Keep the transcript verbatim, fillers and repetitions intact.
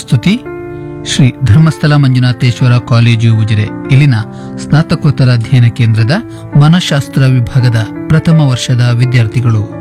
ಪ್ರಸ್ತುತಿ ಶ್ರೀ ಧರ್ಮಸ್ಥಳ ಮಂಜುನಾಥೇಶ್ವರ ಕಾಲೇಜು ಉಜಿರೆ. ಇಲ್ಲಿನ ಸ್ನಾತಕೋತ್ತರ ಅಧ್ಯಯನ ಕೇಂದ್ರದ ಮನಃಶಾಸ್ತ್ರ ವಿಭಾಗದ ಪ್ರಥಮ ವರ್ಷದ ವಿದ್ಯಾರ್ಥಿಗಳು.